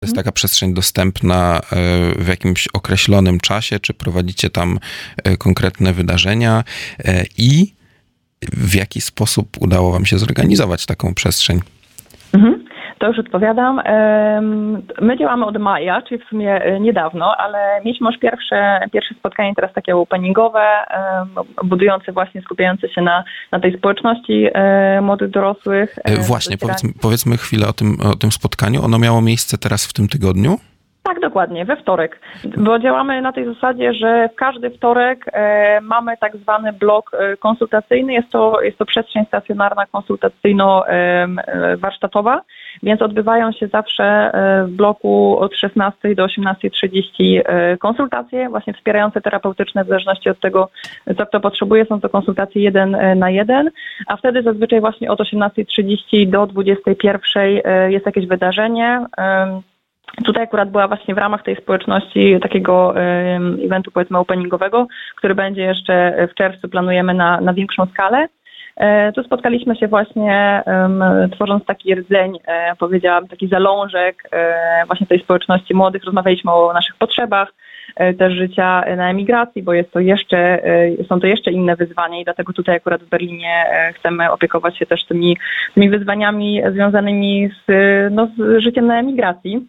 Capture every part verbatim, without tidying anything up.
To jest taka przestrzeń dostępna w jakimś określonym czasie, czy prowadzicie tam konkretne wydarzenia i w jaki sposób udało wam się zorganizować taką przestrzeń? Mhm. To już odpowiadam. My działamy od maja, czyli w sumie niedawno, ale mieliśmy już pierwsze, pierwsze spotkanie teraz takie openingowe, budujące właśnie, skupiające się na, na tej społeczności młodych dorosłych. Właśnie, powiedzmy, powiedzmy chwilę o tym, o tym spotkaniu. Ono miało miejsce teraz w tym tygodniu? Tak, dokładnie, we wtorek, bo działamy na tej zasadzie, że w każdy wtorek e, mamy tak zwany blok e, konsultacyjny, jest to, jest to przestrzeń stacjonarna konsultacyjno-warsztatowa, więc odbywają się zawsze e, w bloku od szesnastej do osiemnastej trzydzieści e, konsultacje, właśnie wspierające terapeutyczne w zależności od tego, co kto potrzebuje, są to konsultacje jeden na jeden, a wtedy zazwyczaj właśnie od osiemnastej trzydzieści do dwudziestej pierwszej e, jest jakieś wydarzenie. E, Tutaj akurat była właśnie w ramach tej społeczności takiego um, eventu, powiedzmy, openingowego, który będzie jeszcze w czerwcu, planujemy na, na większą skalę. E, tu spotkaliśmy się właśnie um, tworząc taki rdzeń, e, powiedziałam, taki zalążek e, właśnie tej społeczności młodych. Rozmawialiśmy o naszych potrzebach, e, też życia na emigracji, bo jest to jeszcze, e, są to jeszcze inne wyzwania i dlatego tutaj akurat w Berlinie e, chcemy opiekować się też tymi, tymi wyzwaniami związanymi z, no, z życiem na emigracji.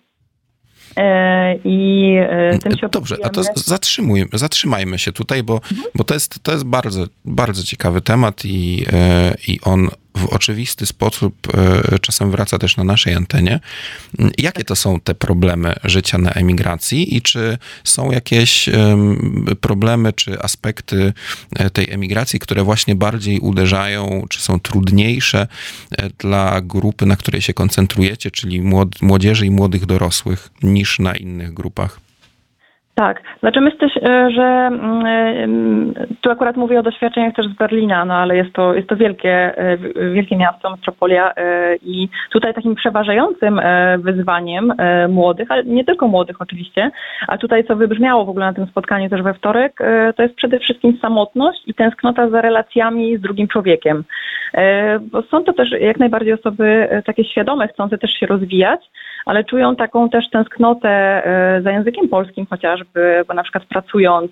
I tym się Dobrze, a to zatrzymujmy, zatrzymajmy się tutaj, bo, mhm. bo to jest, to jest bardzo, bardzo ciekawy temat i, i on w oczywisty sposób czasem wraca też na naszej antenie. Jakie to są te problemy życia na emigracji i czy są jakieś problemy czy aspekty tej emigracji, które właśnie bardziej uderzają, czy są trudniejsze dla grupy, na której się koncentrujecie, czyli młodzieży i młodych dorosłych, niż na innych grupach? Tak, znaczy myślę, że tu akurat mówię o doświadczeniach też z Berlina, no ale jest to, jest to wielkie, wielkie miasto, metropolia i tutaj takim przeważającym wyzwaniem młodych, ale nie tylko młodych oczywiście, a tutaj co wybrzmiało w ogóle na tym spotkaniu też we wtorek, to jest przede wszystkim samotność i tęsknota za relacjami z drugim człowiekiem. Bo są to też jak najbardziej osoby takie świadome, chcące też się rozwijać, ale czują taką też tęsknotę za językiem polskim chociażby, bo na przykład pracując,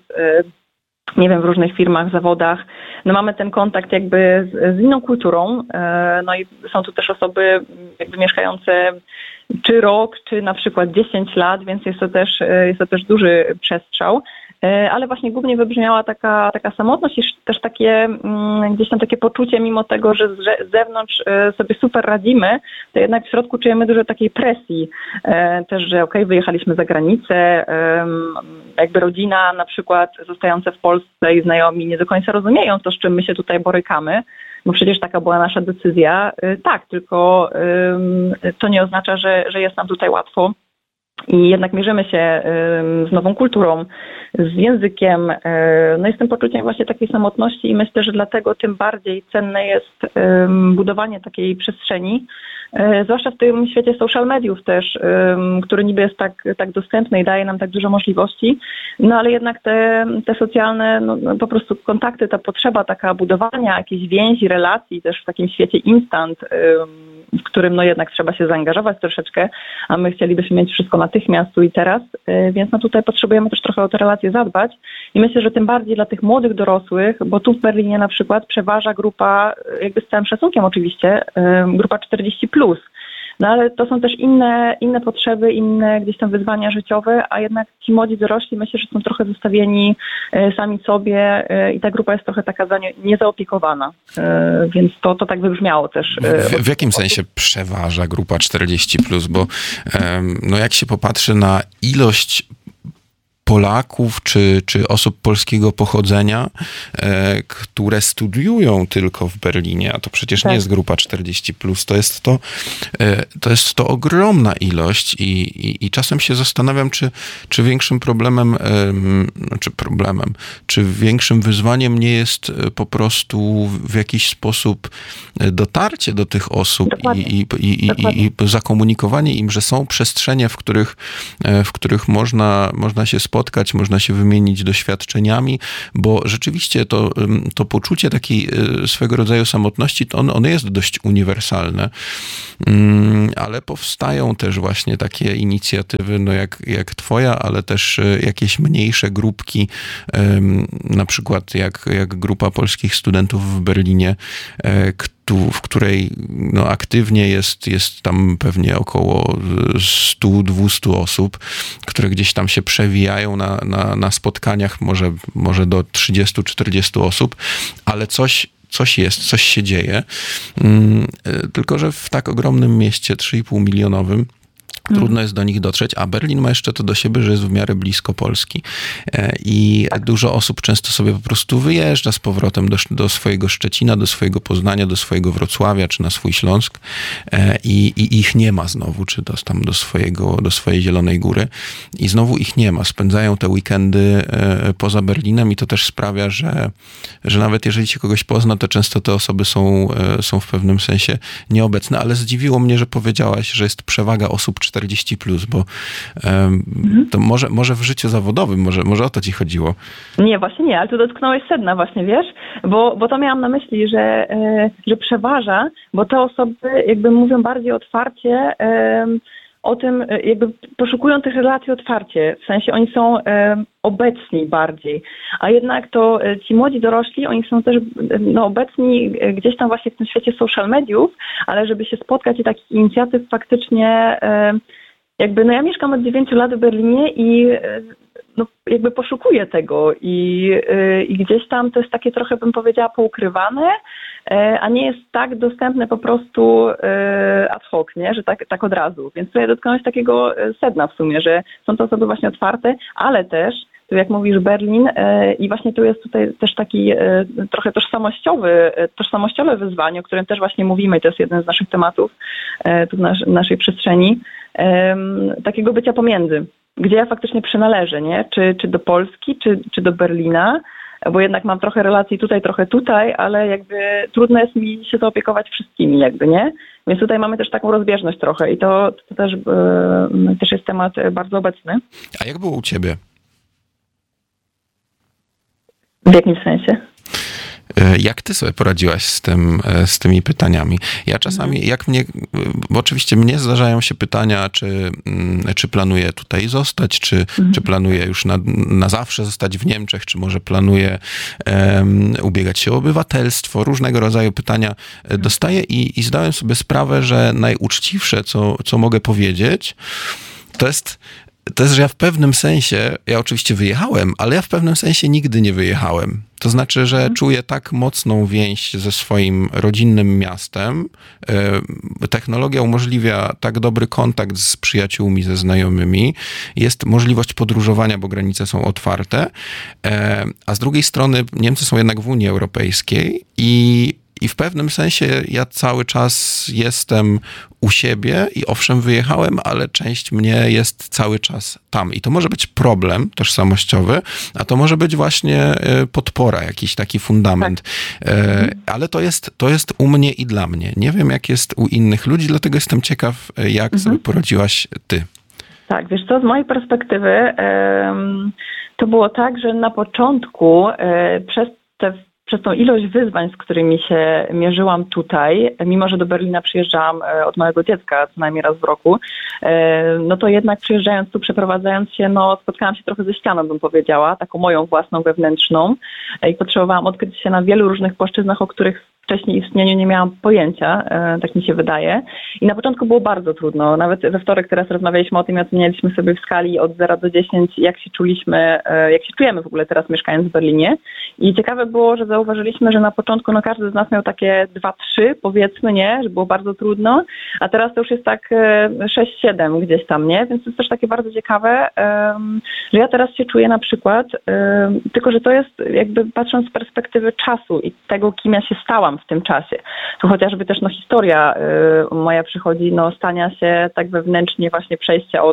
nie wiem, w różnych firmach, zawodach, no mamy ten kontakt jakby z, z inną kulturą, no i są tu też osoby jakby mieszkające czy rok, czy na przykład dziesięć lat, więc jest to też, jest to też duży przestrzał. Ale właśnie głównie wybrzmiała taka, taka samotność i też takie gdzieś tam takie poczucie, mimo tego, że z zewnątrz sobie super radzimy, to jednak w środku czujemy dużo takiej presji. Też, że okej, okay, wyjechaliśmy za granicę, jakby rodzina na przykład zostająca w Polsce i znajomi nie do końca rozumieją to, z czym my się tutaj borykamy, bo przecież taka była nasza decyzja. Tak, tylko to nie oznacza, że, że jest nam tutaj łatwo. I jednak mierzymy się z nową kulturą, z językiem, no i z tym poczuciem właśnie takiej samotności i myślę, że dlatego tym bardziej cenne jest budowanie takiej przestrzeni, zwłaszcza w tym świecie social mediów też, który niby jest tak, tak dostępny i daje nam tak dużo możliwości, no ale jednak te, te socjalne, no, no po prostu kontakty, ta potrzeba taka budowania jakiejś więzi, relacji też w takim świecie instant, w którym no jednak trzeba się zaangażować troszeczkę, a my chcielibyśmy mieć wszystko natychmiast tu i teraz, więc no tutaj potrzebujemy też trochę o te relacje zadbać i myślę, że tym bardziej dla tych młodych dorosłych, bo tu w Berlinie na przykład przeważa grupa, jakby z całym szacunkiem oczywiście, grupa czterdzieści plus. No ale to są też inne, inne potrzeby, inne gdzieś tam wyzwania życiowe, a jednak ci młodzi dorośli myślę, że są trochę zostawieni sami sobie i ta grupa jest trochę taka za nie, niezaopiekowana. Więc to, to tak wybrzmiało też. W, w jakim sensie przeważa grupa czterdzieści plus? Bo no jak się popatrzy na ilość Polaków czy, czy osób polskiego pochodzenia, e, które studiują tylko w Berlinie, a to przecież tak nie jest grupa czterdzieści plus, to jest to, e, to jest to ogromna ilość i, i, i czasem się zastanawiam, czy, czy większym problemem, e, czy problemem, czy większym wyzwaniem nie jest po prostu w jakiś sposób dotarcie do tych osób i, i, i, i, i zakomunikowanie im, że są przestrzenie, w których, w których można, można się spotkać spotkać, można się wymienić doświadczeniami, bo rzeczywiście to, to poczucie takiej swego rodzaju samotności, to on, on jest dość uniwersalne, ale powstają też właśnie takie inicjatywy, no jak, jak twoja, ale też jakieś mniejsze grupki, na przykład jak, jak grupa polskich studentów w Berlinie, w której no, aktywnie jest, jest tam pewnie około sto do dwustu osób, które gdzieś tam się przewijają na, na, na spotkaniach, może, może do trzydziestu czterdziestu osób, ale coś Coś jest, coś się dzieje, tylko że w tak ogromnym mieście, trzy i pół milionowym, trudno jest do nich dotrzeć, a Berlin ma jeszcze to do siebie, że jest w miarę blisko Polski. I dużo osób często sobie po prostu wyjeżdża z powrotem do, do swojego Szczecina, do swojego Poznania, do swojego Wrocławia, czy na swój Śląsk i, i ich nie ma znowu, czy do, tam do, swojego, do swojej Zielonej Góry. I znowu ich nie ma. Spędzają te weekendy poza Berlinem i to też sprawia, że, że nawet jeżeli się kogoś pozna, to często te osoby są, są w pewnym sensie nieobecne, ale zdziwiło mnie, że powiedziałaś, że jest przewaga osób czterdzieści plus, bo um, to może, może w życiu zawodowym, może, może o to ci chodziło. Nie, właśnie nie, ale tu dotknąłeś sedna właśnie, wiesz, bo, bo to miałam na myśli, że, że przeważa, bo te osoby jakby mówią bardziej otwarcie um, o tym, jakby poszukują tych relacji otwarcie, w sensie oni są um, obecni bardziej, a jednak to ci młodzi dorośli, oni są też no, obecni gdzieś tam właśnie w tym świecie social mediów, ale żeby się spotkać i takich inicjatyw faktycznie um, jakby, no ja mieszkam od dziewięciu lat w Berlinie i no, jakby poszukuję tego i, i gdzieś tam to jest takie trochę, bym powiedziała, poukrywane, a nie jest tak dostępne po prostu ad hoc, nie? Że tak, tak od razu. Więc tutaj dotknąłeś takiego sedna w sumie, że są to osoby właśnie otwarte, ale też, tu jak mówisz, Berlin i właśnie tu jest tutaj też taki trochę tożsamościowy, tożsamościowe wyzwanie, o którym też właśnie mówimy i to jest jeden z naszych tematów tu w, nas, w naszej przestrzeni, takiego bycia pomiędzy, gdzie ja faktycznie przynależę, nie? Czy, czy do Polski, czy, czy do Berlina, bo jednak mam trochę relacji tutaj, trochę tutaj, ale jakby trudno jest mi się zaopiekować wszystkimi jakby, nie? Więc tutaj mamy też taką rozbieżność trochę i to, to też, yy, też jest temat bardzo obecny. A jak było u ciebie? W jakim sensie? Jak ty sobie poradziłaś z tym, z tymi pytaniami? Ja czasami, jak mnie, bo oczywiście mnie zdarzają się pytania, czy, czy planuję tutaj zostać, czy, mhm. czy planuję już na, na zawsze zostać w Niemczech, czy może planuję um, ubiegać się o obywatelstwo. Różnego rodzaju pytania dostaję i, i zdałem sobie sprawę, że najuczciwsze, co, co mogę powiedzieć, to jest To jest, że ja w pewnym sensie, ja oczywiście wyjechałem, ale ja w pewnym sensie nigdy nie wyjechałem. To znaczy, że mhm. czuję tak mocną więź ze swoim rodzinnym miastem. Technologia umożliwia tak dobry kontakt z przyjaciółmi, ze znajomymi. Jest możliwość podróżowania, bo granice są otwarte. A z drugiej strony Niemcy są jednak w Unii Europejskiej i I w pewnym sensie ja cały czas jestem u siebie i owszem wyjechałem, ale część mnie jest cały czas tam. I to może być problem tożsamościowy, a to może być właśnie podpora, jakiś taki fundament. Tak. Ale to jest, to jest u mnie i dla mnie. Nie wiem, jak jest u innych ludzi, dlatego jestem ciekaw, jak mhm. sobie poradziłaś ty. Tak, wiesz co, z mojej perspektywy to było tak, że na początku przez te Przez tą ilość wyzwań, z którymi się mierzyłam tutaj, mimo że do Berlina przyjeżdżałam od małego dziecka, co najmniej raz w roku, no to jednak przyjeżdżając tu, przeprowadzając się, no spotkałam się trochę ze ścianą, bym powiedziała, taką moją własną, wewnętrzną i potrzebowałam odkryć się na wielu różnych płaszczyznach, o których wcześniej istnieniu nie miałam pojęcia, tak mi się wydaje. I na początku było bardzo trudno. Nawet we wtorek teraz rozmawialiśmy o tym i ocenialiśmy sobie w skali od zera do dziesięciu, jak się czuliśmy, jak się czujemy w ogóle teraz mieszkając w Berlinie. I ciekawe było, że zauważyliśmy, że na początku no każdy z nas miał takie dwa trzy, powiedzmy, nie, że było bardzo trudno, a teraz to już jest tak sześć siedem gdzieś tam, nie? Więc to jest też takie bardzo ciekawe, że ja teraz się czuję na przykład, tylko że to jest jakby patrząc z perspektywy czasu i tego, kim ja się stałam w tym czasie. Tu chociażby też no historia y, moja przychodzi, no stania się tak wewnętrznie właśnie przejścia od,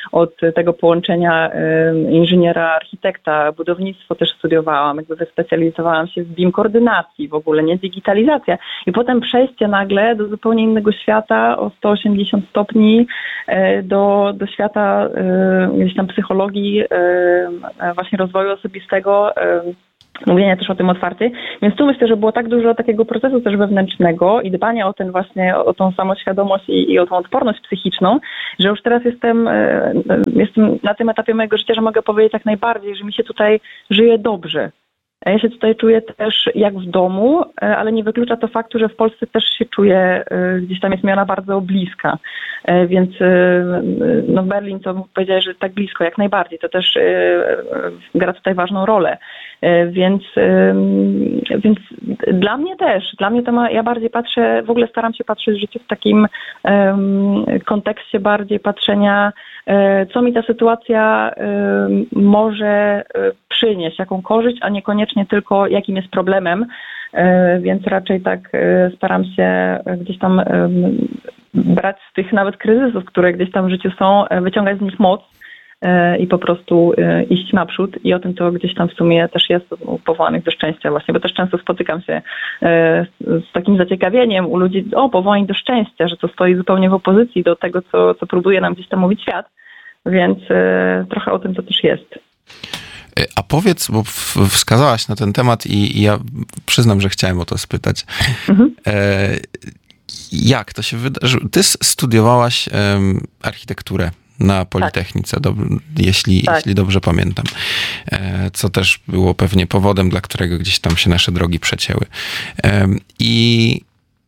od tego połączenia inżyniera, architekta, budownictwo też studiowałam, jakby wyspecjalizowałam się w B I M koordynacji w ogóle, nie digitalizacja. I potem przejście nagle do zupełnie innego świata o sto osiemdziesiąt stopni do, do świata gdzieś tam psychologii, właśnie rozwoju osobistego, mówienia też o tym otwarcie. Więc tu myślę, że było tak dużo takiego procesu też wewnętrznego i dbania o ten właśnie, o tą samoświadomość i, i o tą odporność psychiczną, że już teraz jestem, jestem na tym etapie mojego życia, że mogę powiedzieć jak najbardziej, że mi się tutaj żyje dobrze. Ja się tutaj czuję też jak w domu, ale nie wyklucza to faktu, że w Polsce też się czuję, gdzieś tam jest mi ona bardzo bliska. Więc no Berlin, to powiedziałeś, że tak blisko, jak najbardziej. To też gra tutaj ważną rolę. Więc, więc dla mnie też, dla mnie to ma, ja bardziej patrzę, w ogóle staram się patrzeć w życie w takim um, kontekście bardziej patrzenia, co mi ta sytuacja um, może przynieść, jaką korzyść, a niekoniecznie tylko jakim jest problemem, więc raczej tak staram się gdzieś tam brać z tych nawet kryzysów, które gdzieś tam w życiu są, wyciągać z nich moc i po prostu iść naprzód i o tym to gdzieś tam w sumie też jest u powołanych do szczęścia właśnie, bo też często spotykam się z takim zaciekawieniem u ludzi, o powołani do szczęścia, że to stoi zupełnie w opozycji do tego, co, co próbuje nam gdzieś tam mówić świat, więc trochę o tym to też jest. A powiedz, bo wskazałaś na ten temat i, i ja przyznam, że chciałem o to spytać. Mhm. E, jak to się wydarzyło? Ty studiowałaś um, architekturę na Politechnice, do, jeśli, tak. jeśli dobrze pamiętam. E, co też było pewnie powodem, dla którego gdzieś tam się nasze drogi przecięły. E, I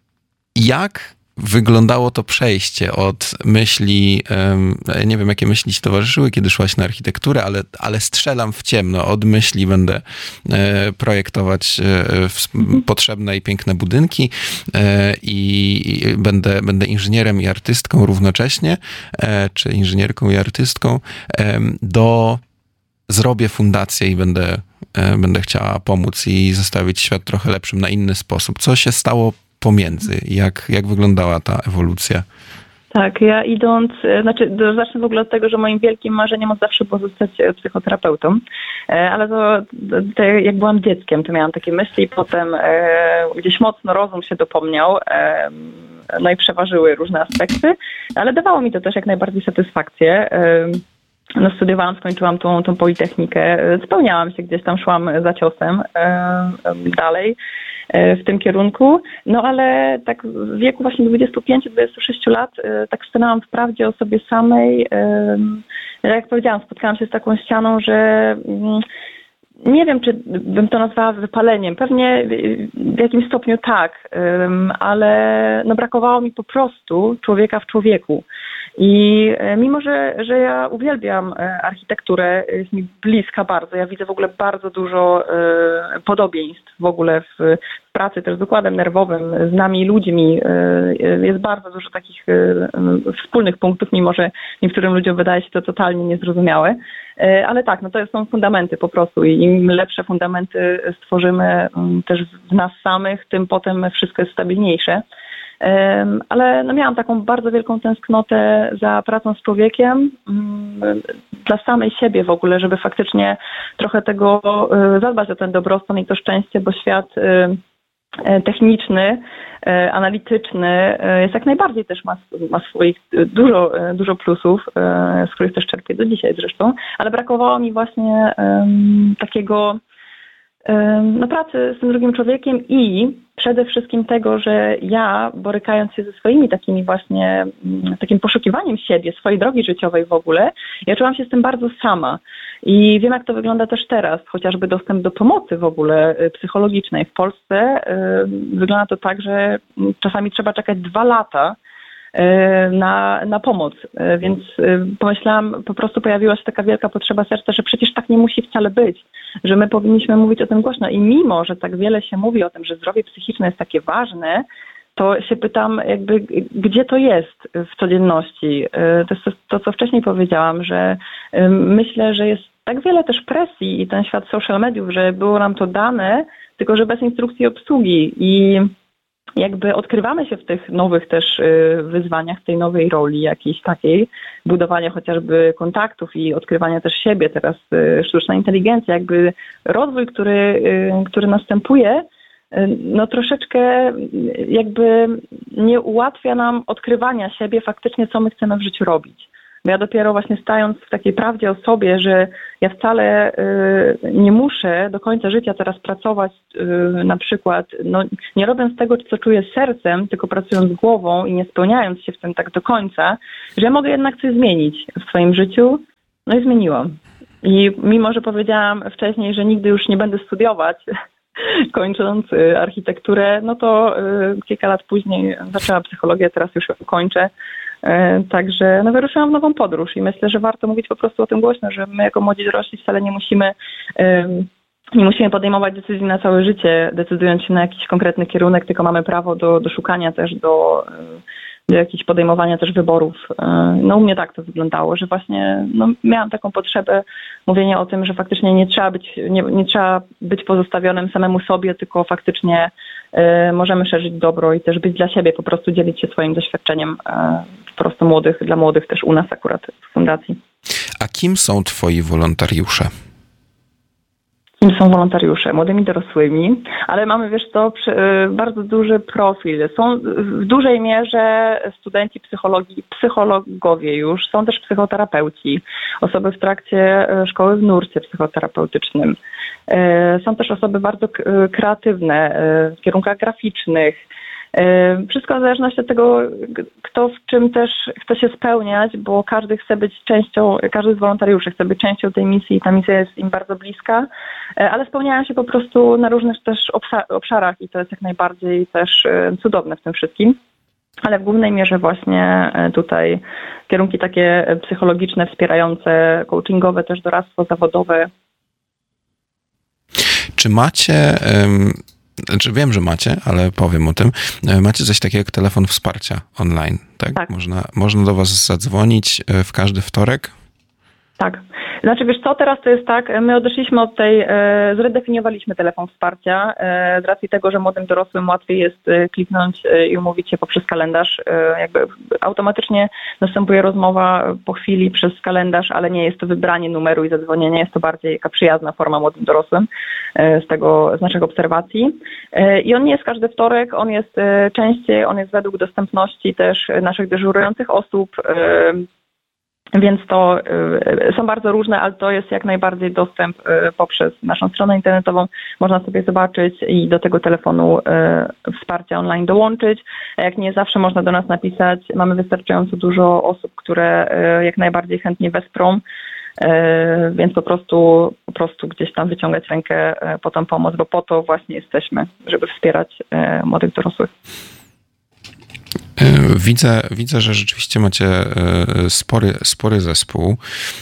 jak wyglądało to przejście od myśli, nie wiem jakie myśli ci towarzyszyły, kiedy szłaś na architekturę, ale, ale strzelam w ciemno, od myśli będę projektować potrzebne i piękne budynki i będę, będę inżynierem i artystką równocześnie, czy inżynierką i artystką, do zrobię fundację i będę, będę chciała pomóc i zostawić świat trochę lepszym na inny sposób. Co się stało pomiędzy? Jak, jak wyglądała ta ewolucja? Tak, ja idąc, znaczy zacznę w ogóle od tego, że moim wielkim marzeniem od zawsze było zostać psychoterapeutą, ale to, to jak byłam dzieckiem, to miałam takie myśli i potem e, gdzieś mocno rozum się dopomniał, e, no i przeważyły różne aspekty, ale dawało mi to też jak najbardziej satysfakcję. E, No studiowałam, skończyłam tą, tą politechnikę, spełniałam się gdzieś tam, szłam za ciosem e, dalej e, w tym kierunku, no ale tak w wieku właśnie dwudziestu pięciu do dwudziestu sześciu lat e, tak stanęłam wprawdzie o sobie samej, e, jak powiedziałam, spotkałam się z taką ścianą, że mm, nie wiem, czy bym to nazwała wypaleniem, pewnie w jakimś stopniu tak, ale no brakowało mi po prostu człowieka w człowieku. I mimo, że, że ja uwielbiam architekturę, jest mi bliska bardzo, ja widzę w ogóle bardzo dużo podobieństw w ogóle w pracy też z układem nerwowym, z nami ludźmi, jest bardzo dużo takich wspólnych punktów, mimo że niektórym ludziom wydaje się to totalnie niezrozumiałe. Ale tak, no to są fundamenty po prostu i im lepsze fundamenty stworzymy też w nas samych, tym potem wszystko jest stabilniejsze. Ale no miałam taką bardzo wielką tęsknotę za pracą z człowiekiem, dla samej siebie w ogóle, żeby faktycznie trochę tego zadbać o ten dobrostan i to szczęście, bo świat techniczny, analityczny jest jak najbardziej też ma, ma swoich dużo, dużo plusów, z których też czerpię do dzisiaj zresztą, ale brakowało mi właśnie um, takiego um, no, pracy z tym drugim człowiekiem i przede wszystkim tego, że ja, borykając się ze swoimi takimi właśnie, takim poszukiwaniem siebie, swojej drogi życiowej w ogóle, ja czułam się z tym bardzo sama. I wiem, jak to wygląda też teraz, chociażby dostęp do pomocy w ogóle psychologicznej w Polsce. Wygląda to tak, że czasami trzeba czekać dwa lata na, na pomoc, więc pomyślałam, po prostu pojawiła się taka wielka potrzeba serca, że przecież tak nie musi wcale być, że my powinniśmy mówić o tym głośno i mimo, że tak wiele się mówi o tym, że zdrowie psychiczne jest takie ważne, to się pytam jakby, gdzie to jest w codzienności. To jest to, to co wcześniej powiedziałam, że myślę, że jest tak wiele też presji i ten świat social mediów, że było nam to dane, tylko że bez instrukcji obsługi i jakby odkrywamy się w tych nowych też wyzwaniach, w tej nowej roli jakiejś takiej, budowania chociażby kontaktów i odkrywania też siebie, teraz sztuczna inteligencja, jakby rozwój, który, który następuje, no troszeczkę jakby nie ułatwia nam odkrywania siebie faktycznie, co my chcemy w życiu robić. Bo ja dopiero właśnie stając w takiej prawdzie o sobie, że ja wcale y, nie muszę do końca życia teraz pracować y, na przykład, no nie robiąc tego, co czuję sercem, tylko pracując głową i nie spełniając się w tym tak do końca, że ja mogę jednak coś zmienić w swoim życiu. No i zmieniłam. I mimo, że powiedziałam wcześniej, że nigdy już nie będę studiować, kończąc architekturę, no to kilka lat później zaczęłam psychologię, teraz już ją kończę. Także no, wyruszyłam w nową podróż i myślę, że warto mówić po prostu o tym głośno, że my jako młodzi dorośli wcale nie musimy nie musimy podejmować decyzji na całe życie, decydując się na jakiś konkretny kierunek, tylko mamy prawo do, do szukania też, do, do jakichś podejmowania też wyborów. No u mnie tak to wyglądało, że właśnie no, miałam taką potrzebę mówienia o tym, że faktycznie nie trzeba być, nie, nie trzeba być pozostawionym samemu sobie, tylko faktycznie y, możemy szerzyć dobro i też być dla siebie, po prostu dzielić się swoim doświadczeniem y, po prostu młodych, dla młodych też u nas akurat w fundacji. A kim są twoi wolontariusze? Kim są wolontariusze? Młodymi dorosłymi, ale mamy, wiesz co, przy, bardzo duży profil. Są w dużej mierze studenci psychologii, psychologowie już, są też psychoterapeuci, osoby w trakcie szkoły w nurcie psychoterapeutycznym. Są też osoby bardzo kreatywne w kierunkach graficznych. Wszystko w zależności od tego, kto w czym też chce się spełniać, bo każdy chce być częścią, każdy z wolontariuszy chce być częścią tej misji i ta misja jest im bardzo bliska, ale spełniają się po prostu na różnych też obszarach i to jest jak najbardziej też cudowne w tym wszystkim. Ale w głównej mierze właśnie tutaj kierunki takie psychologiczne, wspierające, coachingowe, też doradztwo zawodowe. Czy macie... Um... Znaczy wiem, że macie, ale powiem o tym. Macie coś takiego jak telefon wsparcia online, tak? Tak. Można, można do was zadzwonić w każdy wtorek? Tak. Znaczy wiesz co, teraz to jest tak, my odeszliśmy od tej, e, zredefiniowaliśmy telefon wsparcia e, z racji tego, że młodym dorosłym łatwiej jest e, kliknąć e, i umówić się poprzez kalendarz. E, jakby automatycznie następuje rozmowa po chwili przez kalendarz, ale nie jest to wybranie numeru i zadzwonienie, jest to bardziej taka przyjazna forma młodym dorosłym e, z tego, z naszych obserwacji. E, I on nie jest każdy wtorek, on jest e, częściej, on jest według dostępności też naszych dyżurujących osób, e, Więc to y, są bardzo różne, ale to jest jak najbardziej dostęp y, poprzez naszą stronę internetową. Można sobie zobaczyć i do tego telefonu y, wsparcia online dołączyć. A jak nie zawsze można do nas napisać. Mamy wystarczająco dużo osób, które y, jak najbardziej chętnie wesprą, y, więc po prostu, po prostu gdzieś tam wyciągać rękę y, po tą pomoc, bo po to właśnie jesteśmy, żeby wspierać y, młodych dorosłych. Widzę, widzę, że rzeczywiście macie spory, spory zespół.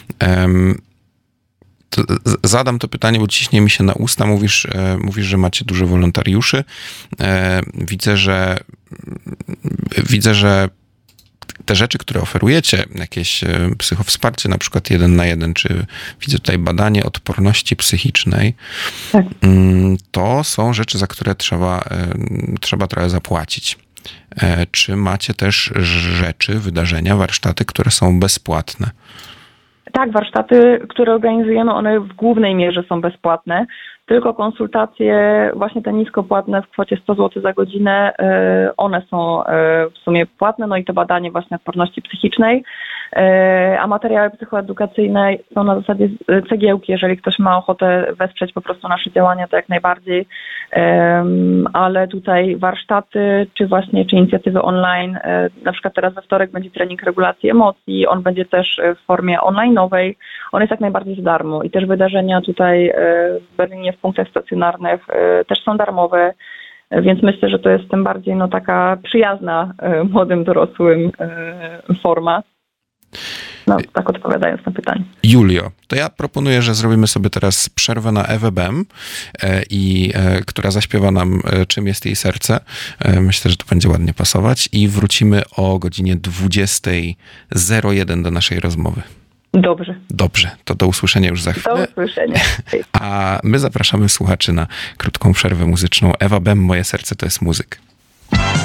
To zadam to pytanie, bo ciśnie mi się na usta. Mówisz, mówisz, że macie dużo wolontariuszy. Widzę, że widzę, że te rzeczy, które oferujecie, jakieś psychowsparcie, na przykład jeden na jeden, czy widzę tutaj badanie odporności psychicznej, tak. To są rzeczy, za które trzeba, trzeba trochę zapłacić. Czy macie też rzeczy, wydarzenia, warsztaty, które są bezpłatne? Tak, warsztaty, które organizujemy, one w głównej mierze są bezpłatne. Tylko konsultacje właśnie te niskopłatne w kwocie sto złotych za godzinę, one są w sumie płatne, no i to badanie właśnie odporności psychicznej, a materiały psychoedukacyjne są na zasadzie cegiełki, jeżeli ktoś ma ochotę wesprzeć po prostu nasze działania, to jak najbardziej, ale tutaj warsztaty, czy właśnie, czy inicjatywy online, na przykład teraz we wtorek będzie trening regulacji emocji, on będzie też w formie online'owej, on jest jak najbardziej za darmo i też wydarzenia tutaj w Berlinie w punktach stacjonarnych też są darmowe, więc myślę, że to jest tym bardziej no, taka przyjazna młodym dorosłym forma. No, tak odpowiadając na pytanie. Julio, to ja proponuję, że zrobimy sobie teraz przerwę na Ewę Bem, i, która zaśpiewa nam Czym jest jej serce. Myślę, że to będzie ładnie pasować i wrócimy o godzinie dwudziestej zero jeden do naszej rozmowy. Dobrze. Dobrze, to do usłyszenia już za chwilę. Do usłyszenia. A my zapraszamy słuchaczy na krótką przerwę muzyczną. Ewa Bem, Moje serce to jest muzyk.